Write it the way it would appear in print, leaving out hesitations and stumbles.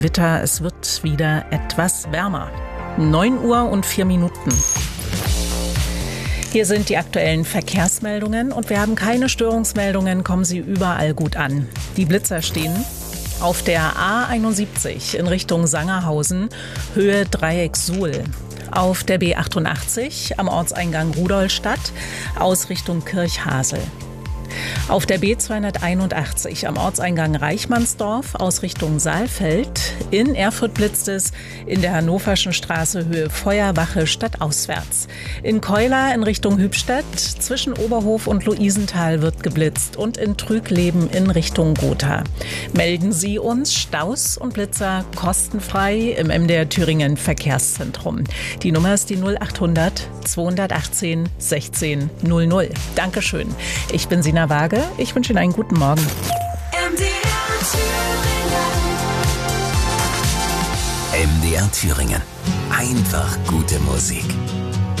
Witter, es wird wieder etwas wärmer. 9:04 Uhr. Hier sind die aktuellen Verkehrsmeldungen und wir haben keine Störungsmeldungen, kommen sie überall gut an. Die Blitzer stehen auf der A71 in Richtung Sangerhausen, Höhe Dreieck Suhl. Auf der B88 am Ortseingang Rudolstadt, Ausrichtung Kirchhasel. Auf der B281 am Ortseingang Reichmannsdorf, Ausrichtung Saalfeld. In Erfurt blitzt es, in der Hannoverschen Straße Höhe Feuerwache stadtauswärts. In Keular in Richtung Hübstadt, zwischen Oberhof und Luisenthal wird geblitzt und in Trügleben in Richtung Gotha. Melden Sie uns Staus und Blitzer kostenfrei im MDR Thüringen Verkehrszentrum. Die Nummer ist die 0800 218 16 00. Dankeschön. Ich bin Sina Waage. Ich wünsche Ihnen einen guten Morgen. MDR Thüringen. Einfach gute Musik.